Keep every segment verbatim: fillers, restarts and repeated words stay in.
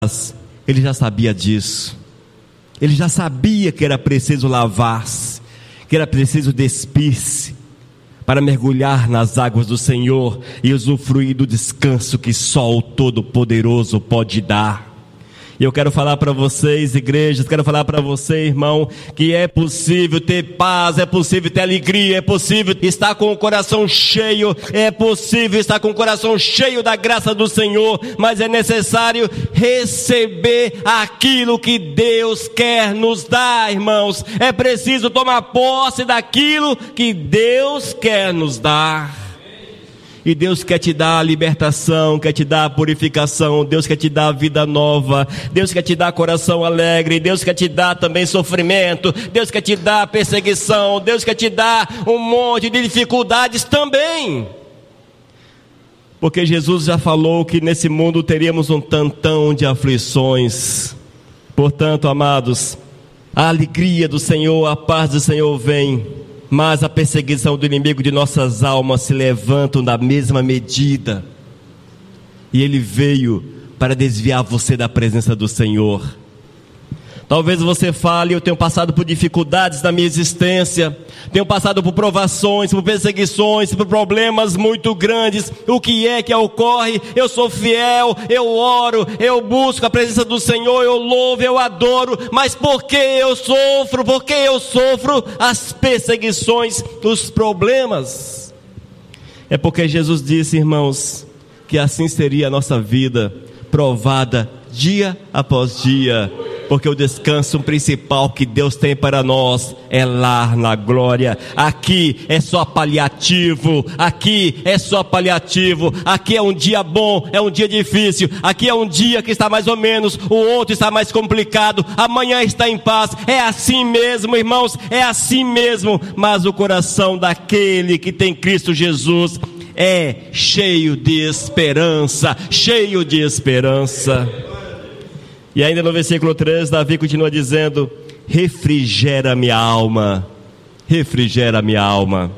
ele já sabia disso. Ele já sabia que era preciso lavar-se, que era preciso despir-se, para mergulhar nas águas do Senhor e usufruir do descanso que só o Todo-Poderoso pode dar. E eu quero falar para vocês, igrejas, quero falar para você, irmão, que é possível ter paz, é possível ter alegria, é possível estar com o coração cheio, é possível estar com o coração cheio da graça do Senhor, mas é necessário receber aquilo que Deus quer nos dar, irmãos. É preciso tomar posse daquilo que Deus quer nos dar. E Deus quer te dar a libertação, quer te dar a purificação, Deus quer te dar a vida nova, Deus quer te dar coração alegre, Deus quer te dar também sofrimento, Deus quer te dar perseguição, Deus quer te dar um monte de dificuldades também. Porque Jesus já falou que nesse mundo teríamos um tantão de aflições. Portanto, amados, a alegria do Senhor, a paz do Senhor vem, mas a perseguição do inimigo de nossas almas se levantam da mesma medida. E ele veio para desviar você da presença do Senhor. Talvez você fale: eu tenho passado por dificuldades na minha existência, tenho passado por provações, por perseguições, por problemas muito grandes. O que é que ocorre? Eu sou fiel, eu oro, eu busco a presença do Senhor, eu louvo, eu adoro. Mas por que eu sofro? Por que eu sofro as perseguições, os problemas? É porque Jesus disse, irmãos, que assim seria a nossa vida, provada dia após dia, porque o descanso principal que Deus tem para nós é lá na glória. Aqui é só paliativo, aqui é só paliativo, aqui é um dia bom, é um dia difícil, aqui é um dia que está mais ou menos, o outro está mais complicado, amanhã está em paz. É assim mesmo, irmãos, é assim mesmo, mas o coração daquele que tem Cristo Jesus é cheio de esperança, cheio de esperança. E ainda no versículo três, Davi continua dizendo: refrigera minha alma, refrigera minha alma.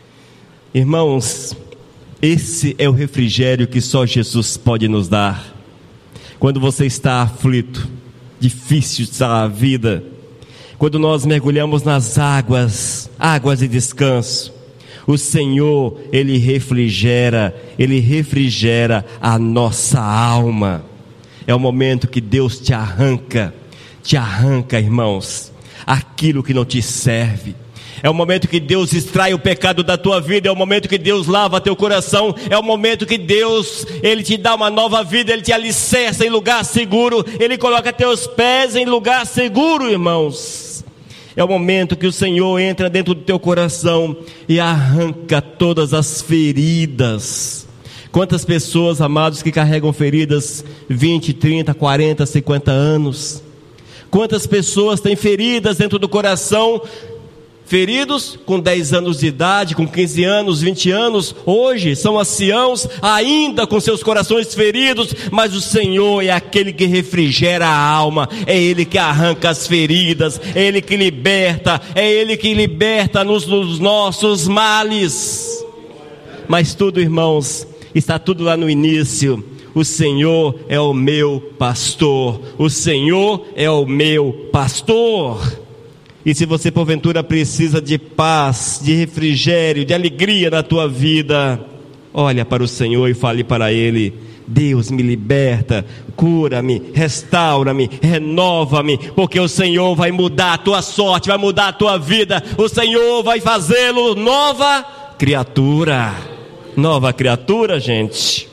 Irmãos, esse é o refrigério que só Jesus pode nos dar. Quando você está aflito, difícil está a vida, quando nós mergulhamos nas águas, águas de descanso, o Senhor, Ele refrigera, Ele refrigera a nossa alma. É o momento que Deus te arranca, te arranca, irmãos, aquilo que não te serve. É o momento que Deus extrai o pecado da tua vida, é o momento que Deus lava teu coração, é o momento que Deus, Ele te dá uma nova vida, Ele te alicerça em lugar seguro, Ele coloca teus pés em lugar seguro, irmãos. É o momento que o Senhor entra dentro do teu coração e arranca todas as feridas. Quantas pessoas, amados, que carregam feridas vinte, trinta, quarenta, cinquenta anos? Quantas pessoas têm feridas dentro do coração? Feridos com dez anos de idade, com quinze anos, vinte anos, hoje são anciãos ainda com seus corações feridos, mas o Senhor é aquele que refrigera a alma, é Ele que arranca as feridas, é Ele que liberta, é Ele que liberta-nos dos nossos males. Mas tudo, irmãos, está tudo lá no início. O Senhor é o meu pastor, o Senhor é o meu pastor. E se você porventura precisa de paz, de refrigério, de alegria na tua vida, olha para o Senhor e fale para Ele: Deus, me liberta, cura-me, restaura-me, renova-me, porque o Senhor vai mudar a tua sorte, vai mudar a tua vida, o Senhor vai fazê-lo nova criatura, nova criatura, gente.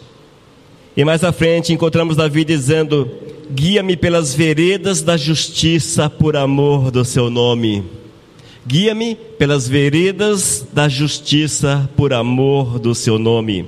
E mais à frente encontramos Davi dizendo: guia-me pelas veredas da justiça por amor do seu nome. Guia-me pelas veredas da justiça por amor do seu nome.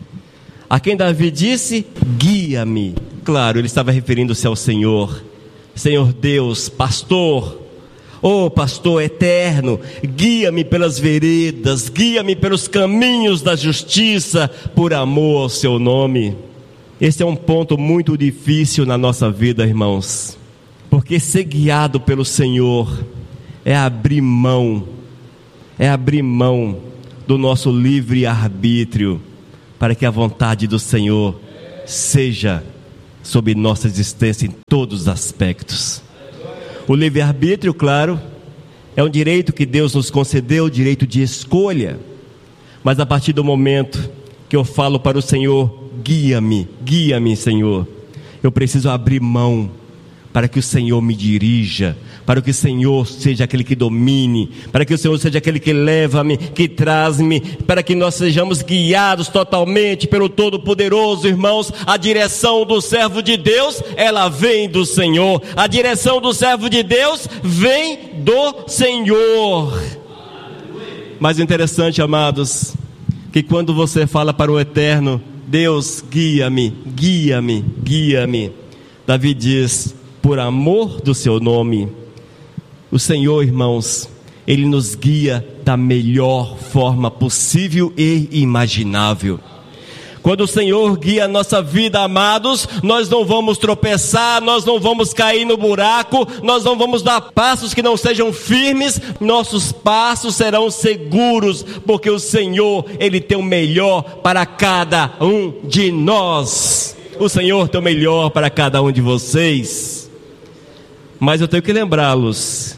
A quem Davi disse: guia-me. Claro, ele estava referindo-se ao Senhor. Senhor Deus, pastor, oh pastor eterno, guia-me pelas veredas, guia-me pelos caminhos da justiça por amor ao seu nome. Esse é um ponto muito difícil na nossa vida, irmãos, porque ser guiado pelo Senhor é abrir mão, é abrir mão do nosso livre arbítrio, para que a vontade do Senhor seja sobre nossa existência em todos os aspectos. O livre-arbítrio, claro, é um direito que Deus nos concedeu, o direito de escolha. Mas a partir do momento que eu falo para o Senhor, guia-me, guia-me, Senhor, eu preciso abrir mão para que o Senhor me dirija, para que o Senhor seja aquele que domine, para que o Senhor seja aquele que leva-me, que traz-me, para que nós sejamos guiados totalmente pelo Todo-Poderoso. Irmãos, a direção do servo de Deus, ela vem do Senhor. A direção do servo de Deus vem do Senhor. Mas interessante, amados, que quando você fala para o Eterno, Deus, guia-me, guia-me, guia-me, Davi diz, por amor do seu nome. O Senhor, irmãos, Ele nos guia da melhor forma possível e imaginável. Quando o Senhor guia a nossa vida, amados, nós não vamos tropeçar, nós não vamos cair no buraco, nós não vamos dar passos que não sejam firmes, nossos passos serão seguros, porque o Senhor, Ele tem o melhor para cada um de nós. O Senhor tem o melhor para cada um de vocês. Mas eu tenho que lembrá-los,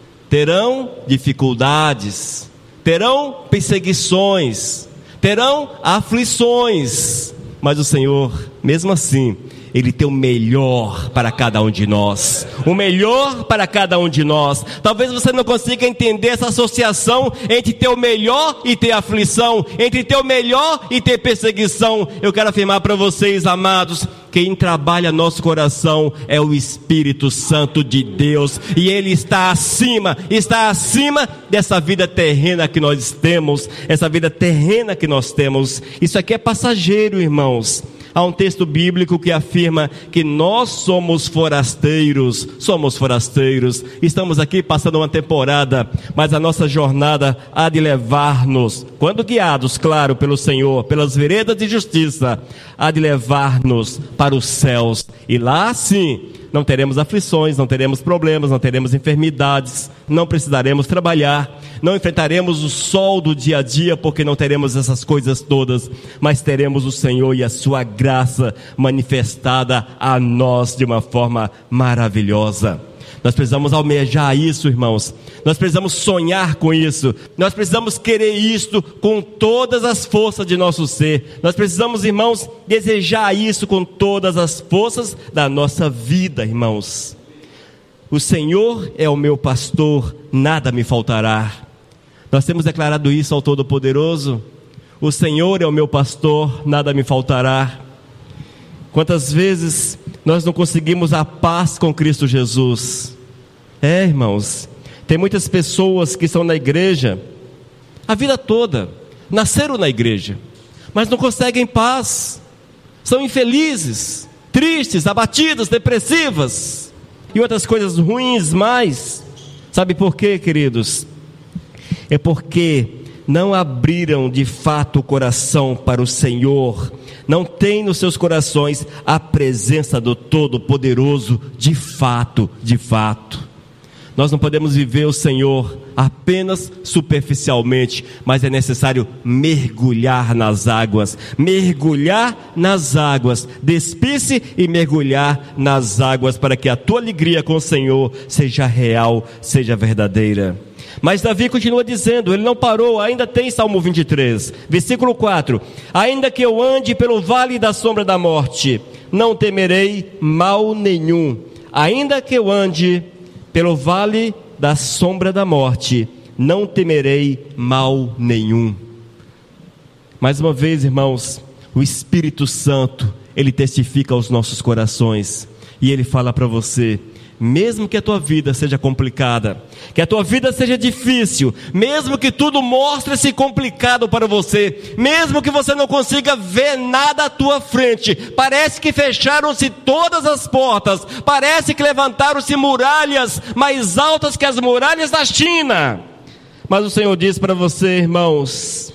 terão dificuldades, terão perseguições, terão aflições, mas o Senhor, mesmo assim, Ele tem o melhor para cada um de nós, o melhor para cada um de nós. Talvez você não consiga entender essa associação entre ter o melhor e ter aflição, entre ter o melhor e ter perseguição. Eu quero afirmar para vocês, amados, quem trabalha nosso coração é o Espírito Santo de Deus, e Ele está acima, está acima dessa vida terrena que nós temos, essa vida terrena que nós temos. Isso aqui é passageiro, irmãos. Há um texto bíblico que afirma que nós somos forasteiros, somos forasteiros, estamos aqui passando uma temporada, mas a nossa jornada há de levar-nos, quando guiados, claro, pelo Senhor, pelas veredas de justiça, há de levar-nos para os céus, e lá sim, não teremos aflições, não teremos problemas, não teremos enfermidades, não precisaremos trabalhar, não enfrentaremos o sol do dia a dia, porque não teremos essas coisas todas, mas teremos o Senhor e a sua graça manifestada a nós de uma forma maravilhosa. Nós precisamos almejar isso, irmãos, nós precisamos sonhar com isso, nós precisamos querer isto com todas as forças de nosso ser, nós precisamos, irmãos, desejar isso com todas as forças da nossa vida, irmãos. O Senhor é o meu pastor, nada me faltará. Nós temos declarado isso ao Todo-Poderoso. O Senhor é o meu pastor, nada me faltará. Quantas vezes nós não conseguimos a paz com Cristo Jesus? É, irmãos, tem muitas pessoas que estão na igreja a vida toda, nasceram na igreja, mas não conseguem paz, são infelizes, tristes, abatidas, depressivas e outras coisas ruins mais. Sabe por quê, queridos? É porque não abriram de fato o coração para o Senhor, não tem nos seus corações a presença do Todo-Poderoso de fato, de fato. Nós não podemos viver o Senhor apenas superficialmente, mas é necessário mergulhar nas águas, mergulhar nas águas, despir-se e mergulhar nas águas, para que a tua alegria com o Senhor seja real, seja verdadeira. Mas Davi continua dizendo, ele não parou, ainda tem Salmo vinte e três, versículo quatro: ainda que eu ande pelo vale da sombra da morte, não temerei mal nenhum. Ainda que eu ande pelo vale da sombra da morte, não temerei mal nenhum. Mais uma vez, irmãos, o Espírito Santo, ele testifica aos nossos corações, e ele fala para você: mesmo que a tua vida seja complicada, que a tua vida seja difícil, mesmo que tudo mostre-se complicado para você, mesmo que você não consiga ver nada à tua frente, parece que fecharam-se todas as portas, parece que levantaram-se muralhas mais altas que as muralhas da China, mas o Senhor diz para você, irmãos,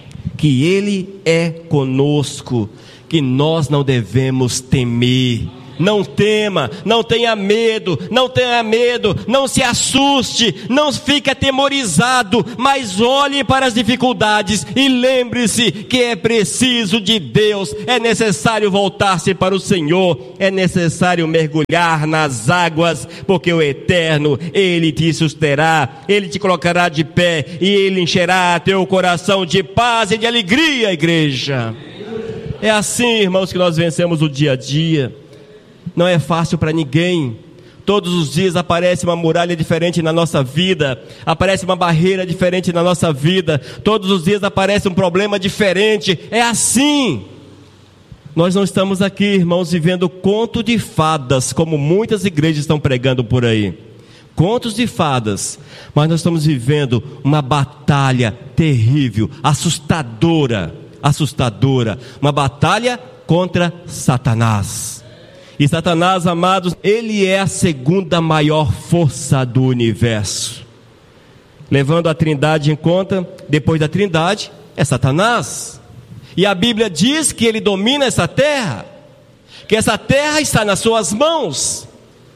que Ele é conosco, que nós não devemos temer. Não tema, não tenha medo, não tenha medo, não se assuste, não fique atemorizado, mas olhe para as dificuldades e lembre-se que é preciso de Deus, é necessário voltar-se para o Senhor, é necessário mergulhar nas águas, porque o Eterno, Ele te susterá, Ele te colocará de pé e Ele encherá teu coração de paz e de alegria, igreja. É assim, irmãos, que nós vencemos o dia a dia. Não é fácil para ninguém. Todos os dias aparece uma muralha diferente na nossa vida, aparece uma barreira diferente na nossa vida, todos os dias aparece um problema diferente. É assim. Nós não estamos aqui, irmãos, vivendo conto de fadas, como muitas igrejas estão pregando por aí. Contos de fadas, mas nós estamos vivendo uma batalha terrível, assustadora, assustadora, uma batalha contra Satanás. E Satanás, amados, ele é a segunda maior força do universo. Levando a Trindade em conta, depois da Trindade, é Satanás. E a Bíblia diz que ele domina essa terra, que essa terra está nas suas mãos.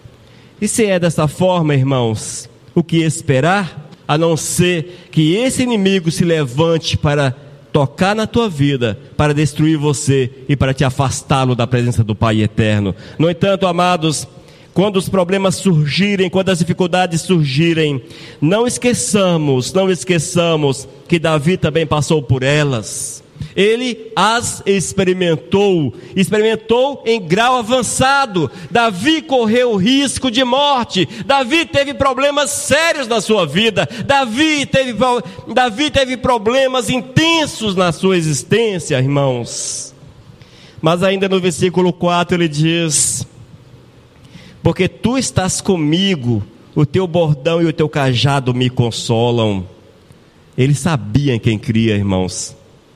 E se é dessa forma, irmãos, o que esperar, a não ser que esse inimigo se levante para tocar na tua vida, para destruir você e para te afastá-lo da presença do Pai eterno. No entanto, amados, quando os problemas surgirem, quando as dificuldades surgirem, não esqueçamos, não esqueçamos que Davi também passou por elas. Ele as experimentou, experimentou em grau avançado. Davi correu risco de morte, Davi teve problemas sérios na sua vida, Davi teve, Davi teve problemas intensos na sua existência, irmãos. Mas ainda no versículo quatro ele diz: porque tu estás comigo, o teu bordão e o teu cajado me consolam. Ele sabia em quem cria, irmãos.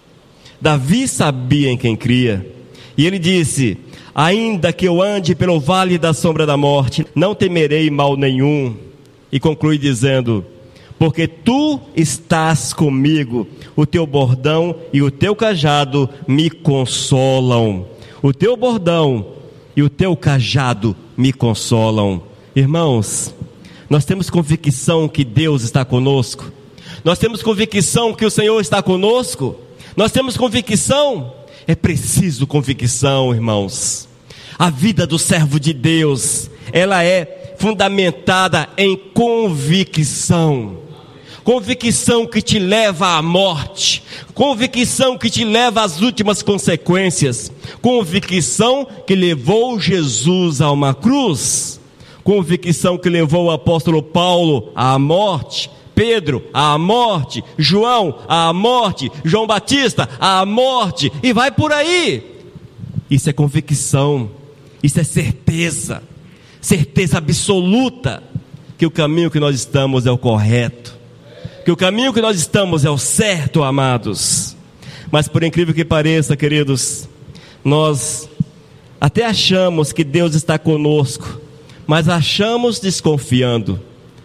Davi sabia em quem cria, e ele disse: ainda que eu ande pelo vale da sombra da morte, não temerei mal nenhum. E conclui dizendo: porque tu estás comigo, o teu bordão e o teu cajado me consolam. O teu bordão e o teu cajado me consolam. Irmãos, nós temos convicção que Deus está conosco, nós temos convicção que o Senhor está conosco. Nós temos convicção, é preciso convicção, irmãos. A vida do servo de Deus, ela é fundamentada em convicção. Convicção que te leva à morte, convicção que te leva às últimas consequências, convicção que levou Jesus a uma cruz, convicção que levou o apóstolo Paulo à morte, Pedro à morte, João à morte, João Batista à morte, e vai por aí. Isso é convicção, isso é certeza, certeza absoluta que o caminho que nós estamos é o correto, que o caminho que nós estamos é o certo, amados. Mas por incrível que pareça, queridos, nós até achamos que Deus está conosco, mas achamos desconfiando.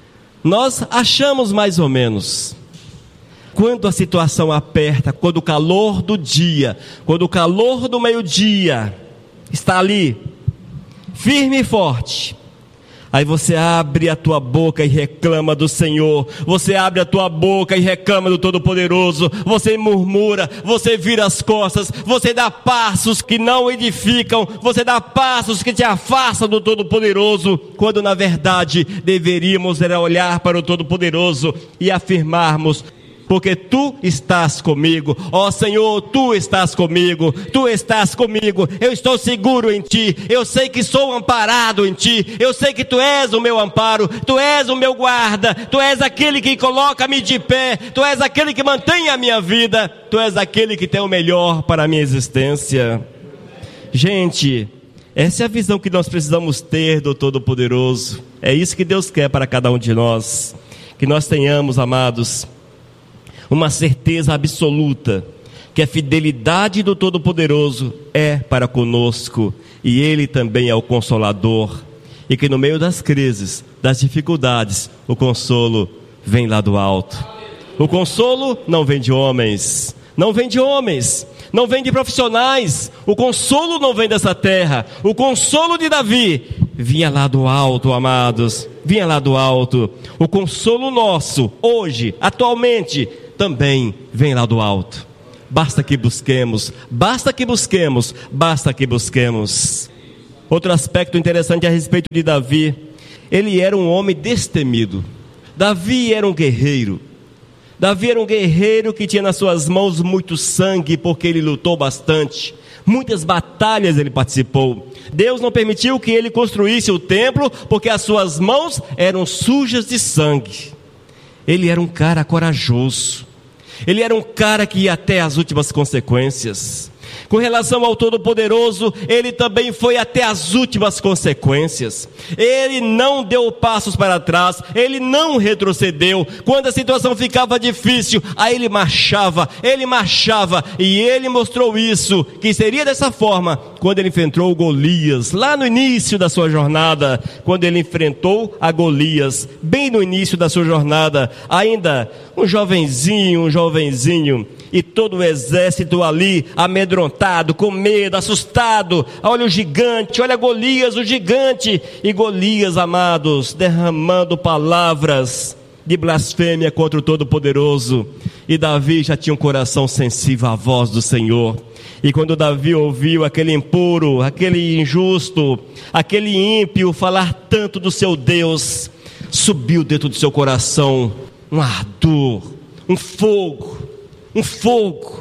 Nós achamos mais ou menos. Quando a situação aperta, quando o calor do dia, quando o calor do meio-dia está ali, firme e forte, aí você abre a tua boca e reclama do Senhor, você abre a tua boca e reclama do Todo-Poderoso, você murmura, você vira as costas, você dá passos que não edificam, você dá passos que te afastam do Todo-Poderoso, quando na verdade deveríamos era olhar para o Todo-Poderoso e afirmarmos: porque tu estás comigo, ó Senhor, tu estás comigo, tu estás comigo, eu estou seguro em ti, eu sei que sou amparado em ti, eu sei que tu és o meu amparo, tu és o meu guarda, tu és aquele que coloca-me de pé, tu és aquele que mantém a minha vida, tu és aquele que tem o melhor para a minha existência. Gente, essa é a visão que nós precisamos ter do Todo-Poderoso, é isso que Deus quer para cada um de nós, que nós tenhamos, amados, uma certeza absoluta que a fidelidade do Todo-Poderoso é para conosco, e Ele também é o Consolador, e que no meio das crises, das dificuldades, o consolo vem lá do alto. O consolo não vem de homens, não vem de homens, não vem de profissionais, o consolo não vem dessa terra. O consolo de Davi vinha lá do alto, amados, vinha lá do alto. O consolo nosso, hoje, atualmente, também vem lá do alto. Basta que busquemos, basta que busquemos, basta que busquemos. Outro aspecto interessante a respeito de Davi: ele era um homem destemido. Davi era um guerreiro. Davi era um guerreiro que tinha nas suas mãos muito sangue, porque ele lutou bastante. Muitas batalhas ele participou. Deus não permitiu que ele construísse o templo, porque as suas mãos eram sujas de sangue. Ele era um cara corajoso. Ele era um cara que ia até as últimas consequências. Com relação ao Todo-Poderoso, ele também foi até as últimas consequências. Ele não deu passos para trás, ele não retrocedeu. Quando a situação ficava difícil, aí ele marchava, ele marchava. E ele mostrou isso, que seria dessa forma, quando ele enfrentou Golias, lá no início da sua jornada. Quando ele enfrentou a Golias, bem no início da sua jornada, ainda um jovenzinho, um jovenzinho, e todo o exército ali, amedrontado, com medo, assustado. Olha o gigante, olha Golias, o gigante. E Golias, amados, derramando palavras de blasfêmia contra o Todo-Poderoso. E Davi já tinha um coração sensível à voz do Senhor. E quando Davi ouviu aquele impuro, aquele injusto, aquele ímpio falar tanto do seu Deus, subiu dentro do seu coração um ardor, um fogo, um fogo.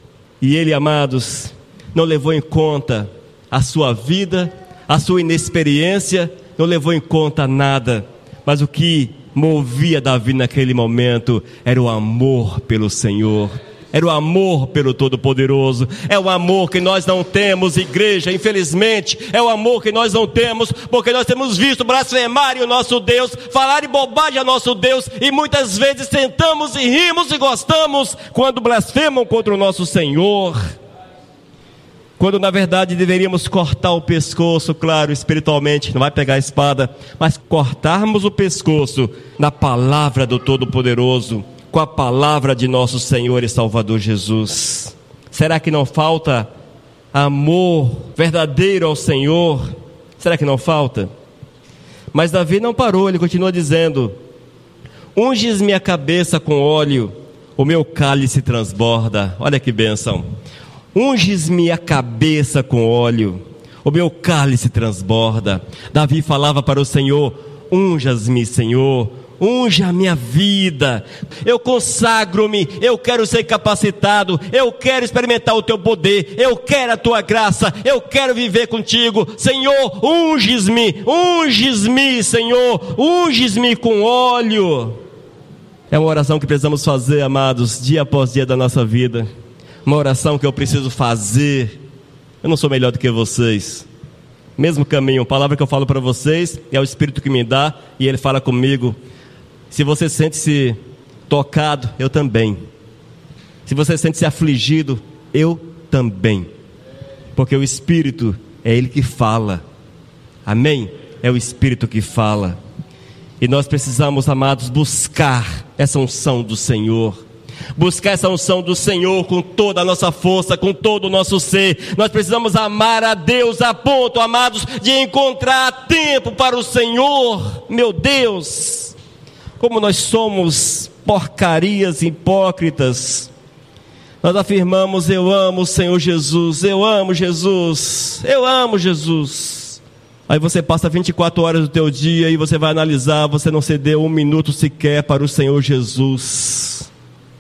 E ele, amados, não levou em conta a sua vida, a sua inexperiência, não levou em conta nada. Mas o que movia Davi naquele momento era o amor pelo Senhor. Era o amor pelo Todo-Poderoso. É o amor que nós não temos, igreja, infelizmente. É o amor que nós não temos, porque nós temos visto blasfemarem o nosso Deus, falarem bobagem ao nosso Deus, e muitas vezes sentamos e rimos e gostamos quando blasfemam contra o nosso Senhor, quando na verdade deveríamos cortar o pescoço, claro, espiritualmente, não vai pegar a espada, mas cortarmos o pescoço na palavra do Todo-Poderoso, com a palavra de nosso Senhor e Salvador Jesus. Será que não falta amor verdadeiro ao Senhor? Será que não falta? Mas Davi não parou, ele continua dizendo: unges-me a cabeça com óleo, o meu cálice transborda. Olha que bênção. Unges-me a cabeça com óleo, o meu cálice transborda. Davi falava para o Senhor: unjas-me, Senhor, unja a minha vida, eu consagro-me, eu quero ser capacitado, eu quero experimentar o teu poder, eu quero a tua graça, eu quero viver contigo. Senhor, unges-me, unges-me, Senhor, unges-me com óleo. É uma oração que precisamos fazer, amados, dia após dia da nossa vida. Uma oração que eu preciso fazer. Eu não sou melhor do que vocês, mesmo caminho. A palavra que eu falo para vocês é o Espírito que me dá, e Ele fala comigo. Se você sente-se tocado, eu também. Se você sente-se afligido, eu também. Porque o Espírito é Ele que fala. Amém? É o Espírito que fala. E nós precisamos, amados, buscar essa unção do Senhor. Buscar essa unção do Senhor com toda a nossa força, com todo o nosso ser. Nós precisamos amar a Deus a ponto, amados, de encontrar tempo para o Senhor. Meu Deus, como nós somos porcarias hipócritas. Nós afirmamos: eu amo o Senhor Jesus, eu amo Jesus, eu amo Jesus. Aí você passa vinte e quatro horas do teu dia e você vai analisar, você não cedeu um minuto sequer para o Senhor Jesus.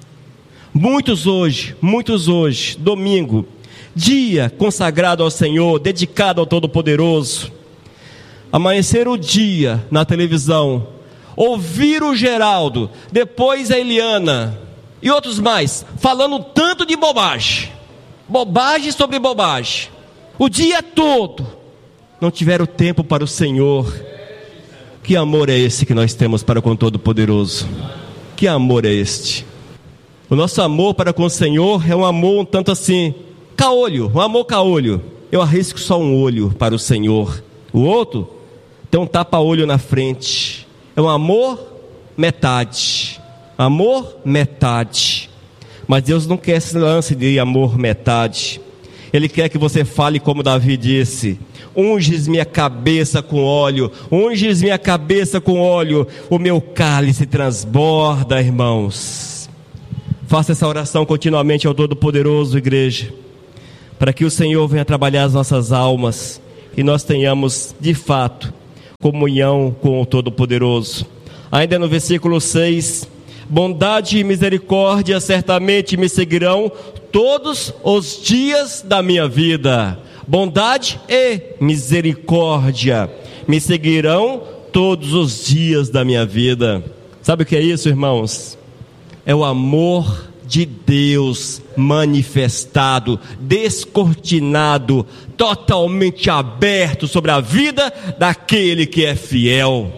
Muitos hoje, muitos hoje, domingo, dia consagrado ao Senhor, dedicado ao Todo-Poderoso, amanhecer o dia na televisão, ouvir o Geraldo, depois a Eliana e outros mais, falando tanto de bobagem, bobagem sobre bobagem, o dia todo, não tiveram tempo para o Senhor. Que amor é esse que nós temos para com o Todo-Poderoso? Que amor é este? O nosso amor para com o Senhor é um amor um tanto assim, caolho, um amor caolho. Eu arrisco só um olho para o Senhor, o outro tem um tapa-olho na frente. É um amor metade, amor metade. Mas Deus não quer esse lance de amor metade. Ele quer que você fale como Davi disse: unges minha cabeça com óleo, unges minha cabeça com óleo, o meu cálice transborda, irmãos. Faça essa oração continuamente ao Todo-Poderoso, igreja, para que o Senhor venha trabalhar as nossas almas e nós tenhamos, de fato, comunhão com o Todo-Poderoso. Ainda no versículo seis: bondade e misericórdia certamente me seguirão todos os dias da minha vida. Bondade e misericórdia me seguirão todos os dias da minha vida. Sabe o que é isso, irmãos? É o amor de Deus manifestado, descortinado, totalmente aberto sobre a vida daquele que é fiel.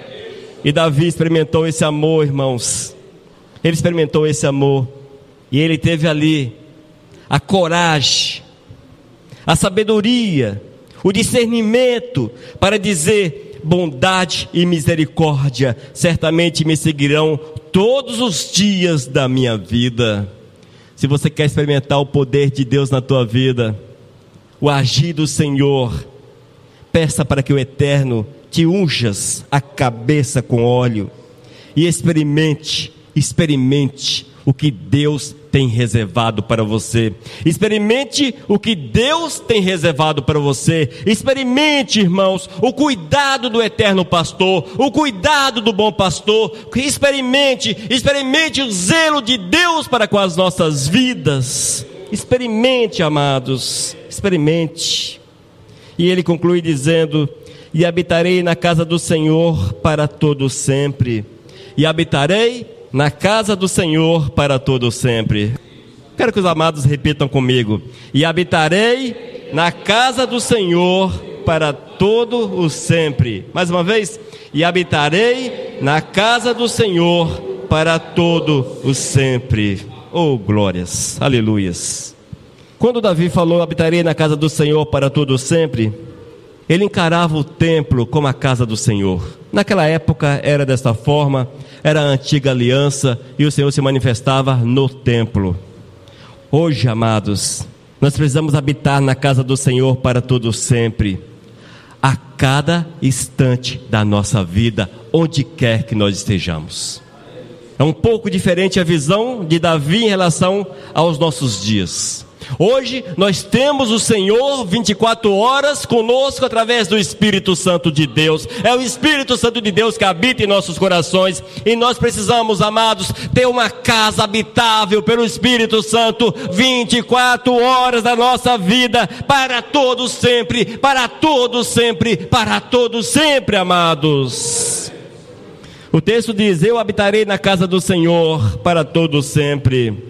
E Davi experimentou esse amor, irmãos. Ele experimentou esse amor. E ele teve ali a coragem, a sabedoria, o discernimento para dizer: bondade e misericórdia certamente me seguirão todos os dias da minha vida. Se você quer experimentar o poder de Deus na tua vida, o agir do Senhor, peça para que o Eterno te unjas a cabeça com óleo e experimente, experimente o que Deus tem reservado para você. Experimente o que Deus tem reservado para você. Experimente, irmãos, o cuidado do eterno pastor, o cuidado do bom pastor. Experimente, experimente o zelo de Deus para com as nossas vidas. Experimente, amados, experimente. E ele conclui dizendo: e habitarei na casa do Senhor para todo sempre. E habitarei na casa do Senhor para todo sempre. Quero que os amados repitam comigo: e habitarei na casa do Senhor para todo o sempre. Mais uma vez: e habitarei na casa do Senhor para todo o sempre. Oh, glórias, aleluias. Quando Davi falou: habitarei na casa do Senhor para todo o sempre, ele encarava o templo como a casa do Senhor. Naquela época era desta forma, era a antiga aliança, e o Senhor se manifestava no templo. Hoje, amados, nós precisamos habitar na casa do Senhor para todo sempre, a cada instante da nossa vida, onde quer que nós estejamos. É um pouco diferente a visão de Davi em relação aos nossos dias. Hoje nós temos o Senhor vinte e quatro horas conosco através do Espírito Santo de Deus. É o Espírito Santo de Deus que habita em nossos corações, e nós precisamos, amados, ter uma casa habitável pelo Espírito Santo vinte e quatro horas da nossa vida, para todos sempre, para todos sempre, para todos sempre, amados. O texto diz: eu habitarei na casa do Senhor para todos sempre.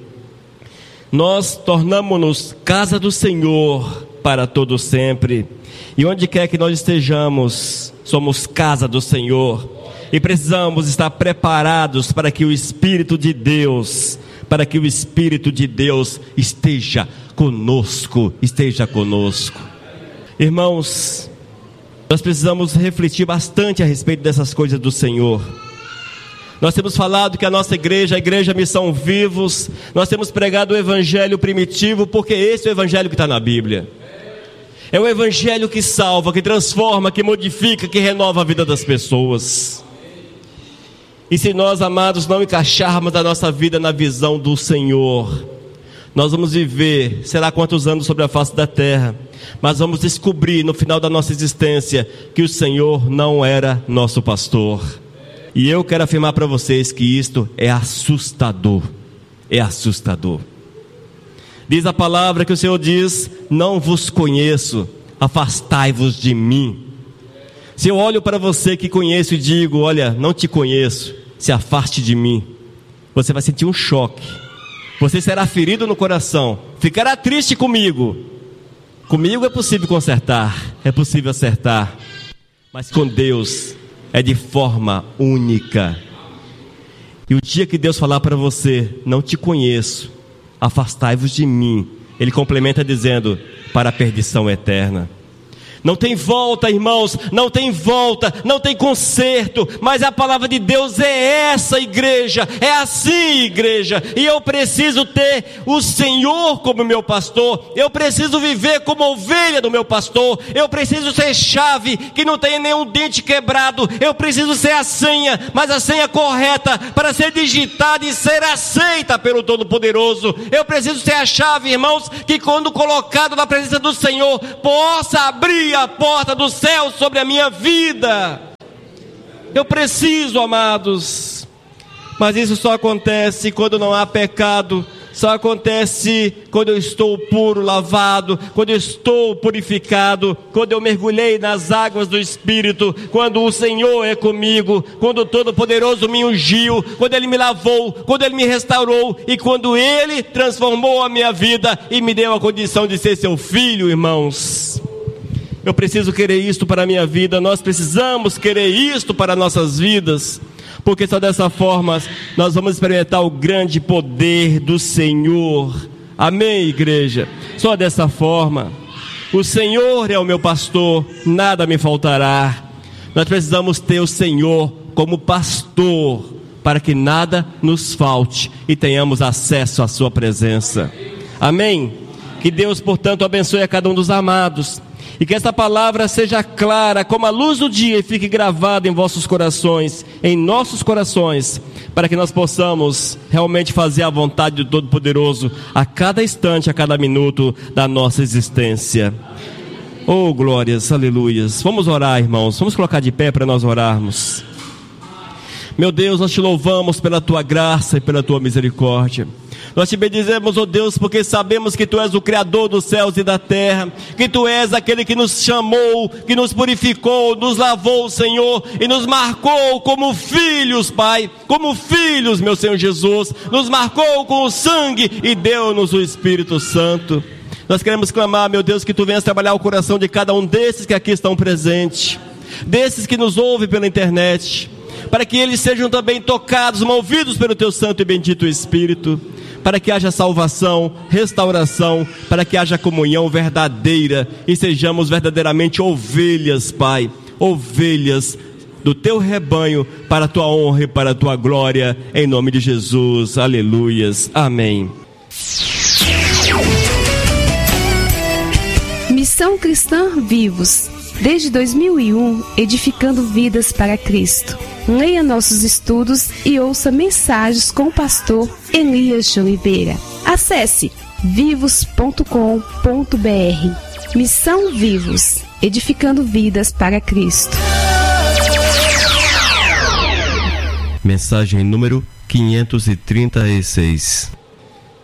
Nós tornamos-nos casa do Senhor para todo sempre, e onde quer que nós estejamos, somos casa do Senhor, e precisamos estar preparados para que o Espírito de Deus, para que o Espírito de Deus esteja conosco, esteja conosco. Irmãos, nós precisamos refletir bastante a respeito dessas coisas do Senhor. Nós temos falado que a nossa igreja, a igreja Missão Vivos, nós temos pregado o evangelho primitivo, porque esse é o evangelho que está na Bíblia. É o evangelho que salva, que transforma, que modifica, que renova a vida das pessoas. E se nós, amados, não encaixarmos a nossa vida na visão do Senhor, nós vamos viver, sei lá quantos anos sobre a face da terra, mas vamos descobrir no final da nossa existência que o Senhor não era nosso pastor. E eu quero afirmar para vocês que isto é assustador, é assustador. Diz a palavra que o Senhor diz: não vos conheço, afastai-vos de mim. Se eu olho para você que conheço e digo: olha, não te conheço, se afaste de mim, você vai sentir um choque, você será ferido no coração, ficará triste comigo. Comigo é possível consertar, é possível acertar, mas com Deus é de forma única. E o dia que Deus falar para você: não te conheço, afastai-vos de mim, Ele complementa dizendo: para a perdição eterna. Não tem volta, irmãos, não tem volta, não tem conserto, mas a palavra de Deus é essa, igreja, é assim, igreja, e eu preciso ter o Senhor como meu pastor, eu preciso viver como ovelha do meu pastor, eu preciso ser chave, que não tenha nenhum dente quebrado, eu preciso ser a senha, mas a senha correta, para ser digitada e ser aceita pelo Todo-Poderoso, eu preciso ser a chave, irmãos, que quando colocado na presença do Senhor, possa abrir a porta do céu sobre a minha vida. Eu preciso, amados, mas isso só acontece quando não há pecado, só acontece quando eu estou puro, lavado, quando eu estou purificado, quando eu mergulhei nas águas do Espírito, quando o Senhor é comigo, quando o Todo-Poderoso me ungiu, quando Ele me lavou, quando Ele me restaurou e quando Ele transformou a minha vida e me deu a condição de ser seu filho, irmãos. Eu preciso querer isto para a minha vida, nós precisamos querer isto para nossas vidas, porque só dessa forma nós vamos experimentar o grande poder do Senhor. Amém, igreja? Só dessa forma. O Senhor é o meu pastor, nada me faltará. Nós precisamos ter o Senhor como pastor, para que nada nos falte e tenhamos acesso à sua presença. Amém? Que Deus, portanto, abençoe a cada um dos amados. E que esta palavra seja clara como a luz do dia e fique gravada em vossos corações, em nossos corações, para que nós possamos realmente fazer a vontade do Todo-Poderoso a cada instante, a cada minuto da nossa existência. Oh, glórias, aleluias. Vamos orar, irmãos, vamos colocar de pé para nós orarmos. Meu Deus, nós te louvamos pela tua graça e pela tua misericórdia. Nós te bendizemos, ó Deus, porque sabemos que Tu és o Criador dos céus e da terra, que Tu és aquele que nos chamou, que nos purificou, nos lavou, Senhor, e nos marcou como filhos, Pai, como filhos, meu Senhor Jesus, nos marcou com o sangue e deu-nos o Espírito Santo. Nós queremos clamar, meu Deus, que Tu venhas trabalhar o coração de cada um desses que aqui estão presentes, desses que nos ouvem pela internet, para que eles sejam também tocados, movidos pelo Teu Santo e bendito Espírito, para que haja salvação, restauração, para que haja comunhão verdadeira e sejamos verdadeiramente ovelhas, Pai, ovelhas do Teu rebanho, para a Tua honra e para a Tua glória, em nome de Jesus, aleluias, amém. Missão Cristã Vivos, desde dois mil e um, edificando vidas para Cristo. Leia nossos estudos e ouça mensagens com o pastor Elias de Oliveira. Acesse vivos ponto com ponto br. Missão Vivos, edificando vidas para Cristo. Mensagem número quinhentos e trinta e seis.